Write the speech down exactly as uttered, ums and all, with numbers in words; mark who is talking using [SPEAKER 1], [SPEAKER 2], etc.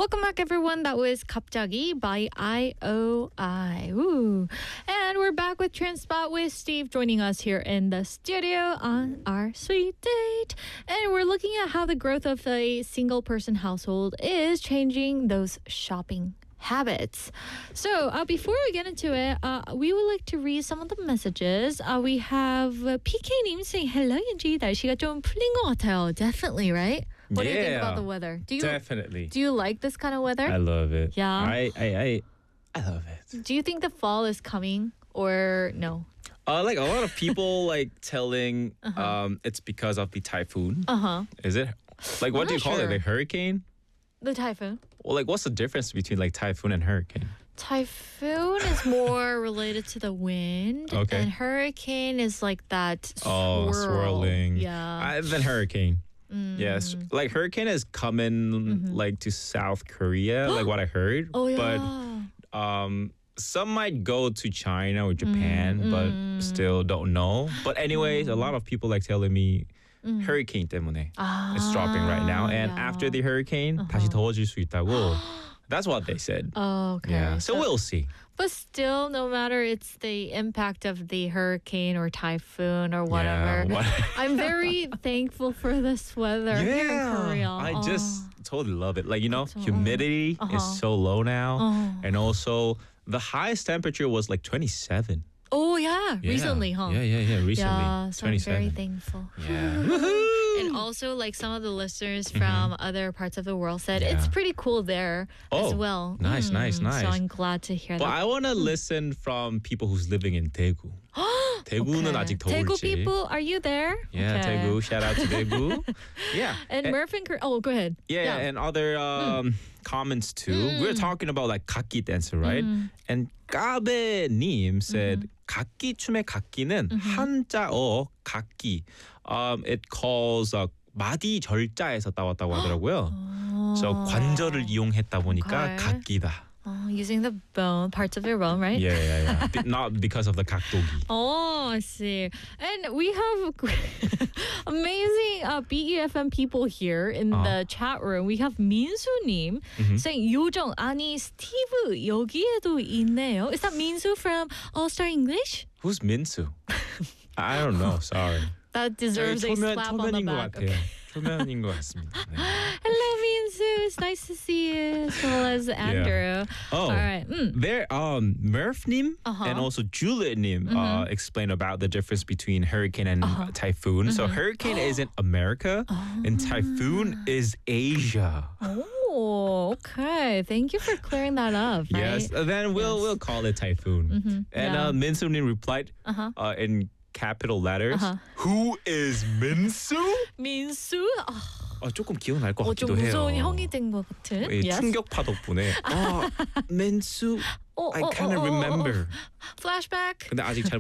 [SPEAKER 1] Welcome back, everyone. That was 갑자기 by I O I. Ooh. And we're back with Trendspot with Steve joining us here in the studio on our sweet date. And we're looking at how the growth of a single-person household is changing those shopping habits. So uh, before we get into it, uh, we would like to read some of the messages. Uh, we have uh, 피케이님 saying, hello, 윤지. 날씨가 좀 풀린 것 같아요. Definitely, right? What
[SPEAKER 2] yeah,
[SPEAKER 1] do you think about the weather? Do you
[SPEAKER 2] definitely.
[SPEAKER 1] Do you like this kind of weather?
[SPEAKER 2] I love it.
[SPEAKER 1] Yeah.
[SPEAKER 2] I I I, I love it.
[SPEAKER 1] Do you think the fall is coming or no?
[SPEAKER 2] Uh, like a lot of people like telling
[SPEAKER 1] Uh-huh.
[SPEAKER 2] um it's because of the typhoon.
[SPEAKER 1] Uh-huh.
[SPEAKER 2] Is it? Like what
[SPEAKER 1] I'm
[SPEAKER 2] do you
[SPEAKER 1] not
[SPEAKER 2] call
[SPEAKER 1] sure.
[SPEAKER 2] it? Like hurricane?
[SPEAKER 1] The typhoon.
[SPEAKER 2] Well, like what's the difference between like typhoon and hurricane?
[SPEAKER 1] Typhoon is more related to the wind.
[SPEAKER 2] Okay.
[SPEAKER 1] And hurricane is like that
[SPEAKER 2] Oh,
[SPEAKER 1] swirl.
[SPEAKER 2] swirling.
[SPEAKER 1] Yeah.
[SPEAKER 2] I, then hurricane.
[SPEAKER 1] Mm.
[SPEAKER 2] Yes, like hurricane is coming
[SPEAKER 1] Mm-hmm.
[SPEAKER 2] like to South Korea, like what I heard.
[SPEAKER 1] Oh, yeah.
[SPEAKER 2] But um, some might go to China or Japan,
[SPEAKER 1] Mm,
[SPEAKER 2] but
[SPEAKER 1] mm.
[SPEAKER 2] still don't know. But anyways, a lot of people like telling me
[SPEAKER 1] Mm.
[SPEAKER 2] hurricane 때문에
[SPEAKER 1] 아,
[SPEAKER 2] it's dropping right now, and
[SPEAKER 1] yeah.
[SPEAKER 2] after the hurricane, 다시 더워질 수 있다고. That's what they said.
[SPEAKER 1] Oh, okay.
[SPEAKER 2] Yeah, so we'll see.
[SPEAKER 1] But still, no matter it's the impact of the hurricane or typhoon or whatever,
[SPEAKER 2] Yeah, what-
[SPEAKER 1] I'm very thankful for this weather here in Korea.
[SPEAKER 2] I
[SPEAKER 1] Oh.
[SPEAKER 2] just totally love it. Like, you know,
[SPEAKER 1] 그쵸.
[SPEAKER 2] humidity
[SPEAKER 1] Uh-huh.
[SPEAKER 2] is so low now.
[SPEAKER 1] Oh.
[SPEAKER 2] And also, the highest temperature was like twenty-seven.
[SPEAKER 1] Oh, yeah.
[SPEAKER 2] Yeah.
[SPEAKER 1] Recently, huh?
[SPEAKER 2] Yeah, yeah, yeah. Recently.
[SPEAKER 1] Yeah, so I'm very
[SPEAKER 2] twenty-seven.
[SPEAKER 1] thankful.
[SPEAKER 2] Yeah.
[SPEAKER 1] And also, like some of the listeners from other parts of the world said,
[SPEAKER 2] Yeah.
[SPEAKER 1] it's pretty cool there as
[SPEAKER 2] Oh,
[SPEAKER 1] well.
[SPEAKER 2] nice, nice, nice.
[SPEAKER 1] So I'm glad to hear
[SPEAKER 2] But
[SPEAKER 1] that.
[SPEAKER 2] I want to listen from people who's living in Daegu. 대구는
[SPEAKER 1] Okay.
[SPEAKER 2] 아직
[SPEAKER 1] Daegu
[SPEAKER 2] 더울지.
[SPEAKER 1] people, are you there?
[SPEAKER 2] Yeah,
[SPEAKER 1] Okay.
[SPEAKER 2] Daegu. Shout out to Daegu. Yeah.
[SPEAKER 1] And
[SPEAKER 2] and,
[SPEAKER 1] Murph and Kor- oh, go ahead.
[SPEAKER 2] yeah, and other um, comments too. We're talking about like 각기 dancer, right? And 까베님 said 각기 춤의 각기는 한자어 각기. Um, it calls uh, 마디 절자에서 따왔다고 하더라고요. So 관절을 이용했다 보니까
[SPEAKER 1] Okay.
[SPEAKER 2] 각기다.
[SPEAKER 1] Oh, using the bone, parts of your bone, right?
[SPEAKER 2] Yeah, yeah, yeah. Be- Not because of the 각도기.
[SPEAKER 1] Oh, I see. And we have amazing uh, B E F M people here in
[SPEAKER 2] Uh.
[SPEAKER 1] the chat room. We have 민수님 saying 요정 아니 스티브 여기에도 있네요. Is that Minsu from All Star English?
[SPEAKER 2] Who's Minsu? I don't know. Sorry.
[SPEAKER 1] That deserves a
[SPEAKER 2] 초면,
[SPEAKER 1] slap on the
[SPEAKER 2] 초면인 것
[SPEAKER 1] back.
[SPEAKER 2] 같아요. 초면인 것 같습니다. 네.
[SPEAKER 1] Hello, Minsu. It's nice to see you, as well as Andrew.
[SPEAKER 2] Oh,
[SPEAKER 1] All right. Mm.
[SPEAKER 2] there, um, Murphnim
[SPEAKER 1] Uh-huh.
[SPEAKER 2] and also Julietnim uh, explain about the difference between hurricane and typhoon. So hurricane is in America, and typhoon is Asia.
[SPEAKER 1] Oh, okay. Thank you for clearing that up. Right?
[SPEAKER 2] Yes, uh, then we'll we'll call it typhoon. And
[SPEAKER 1] yeah.
[SPEAKER 2] uh, Minsunim replied
[SPEAKER 1] Uh-huh.
[SPEAKER 2] uh, in capital letters.
[SPEAKER 1] Uh-huh.
[SPEAKER 2] Who is Minsu?
[SPEAKER 1] 민수? 아,
[SPEAKER 2] 어, 조금 기억날 것
[SPEAKER 1] 어, 좀
[SPEAKER 2] 같기도 해요.
[SPEAKER 1] 무서운 형이 된 것 같은.
[SPEAKER 2] 이
[SPEAKER 1] Yes.
[SPEAKER 2] 충격파 덕분에 어, 민수
[SPEAKER 1] 어,
[SPEAKER 2] I
[SPEAKER 1] 어,
[SPEAKER 2] kind
[SPEAKER 1] 어,
[SPEAKER 2] of
[SPEAKER 1] 어, 어, 어.
[SPEAKER 2] remember.
[SPEAKER 1] Flashback.
[SPEAKER 2] 근데 아직 잘